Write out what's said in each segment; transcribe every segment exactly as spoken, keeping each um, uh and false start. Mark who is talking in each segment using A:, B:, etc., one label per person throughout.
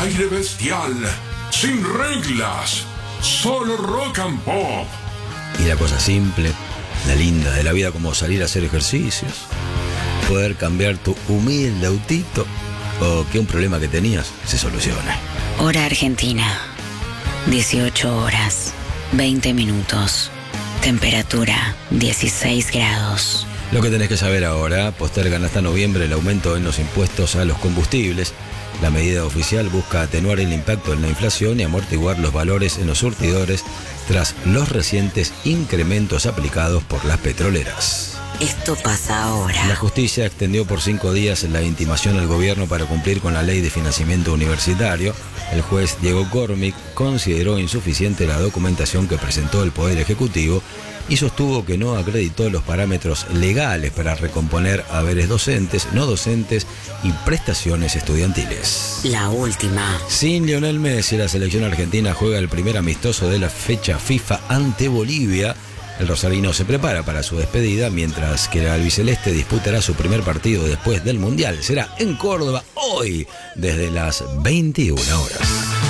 A: aire bestial, sin reglas, solo rock and pop.
B: Y la cosa simple, la linda de la vida, como salir a hacer ejercicios, poder cambiar tu humilde autito o que un problema que tenías se solucione.
C: Hora Argentina, dieciocho horas, veinte minutos, temperatura dieciséis grados.
B: Lo que tenés que saber ahora: postergan hasta noviembre el aumento en los impuestos a los combustibles. La medida oficial busca atenuar el impacto en la inflación y amortiguar los valores en los surtidores tras los recientes incrementos aplicados por las petroleras.
C: Esto pasa ahora.
B: La justicia extendió por cinco días la intimación al gobierno para cumplir con la ley de financiamiento universitario. El juez Diego Cormick consideró insuficiente la documentación que presentó el Poder Ejecutivo y sostuvo que no acreditó los parámetros legales para recomponer haberes docentes, no docentes y prestaciones estudiantiles.
C: La última.
B: Sin Lionel Messi, la selección argentina juega el primer amistoso de la fecha FIFA ante Bolivia. El rosarino se prepara para su despedida, mientras que el albiceleste disputará su primer partido después del Mundial. Será en Córdoba hoy, desde las veintiuna horas.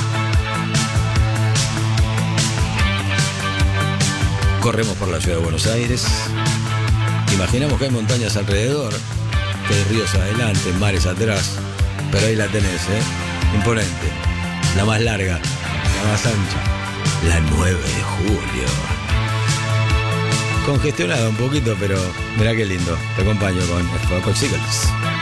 B: Corremos por la ciudad de Buenos Aires. Imaginamos que hay montañas alrededor, que hay ríos adelante, mares atrás. Pero ahí la tenés, ¿eh? Imponente. La más larga, la más ancha. La nueve de julio. Congestionada un poquito, pero mirá qué lindo. Te acompaño con Fox Eagles.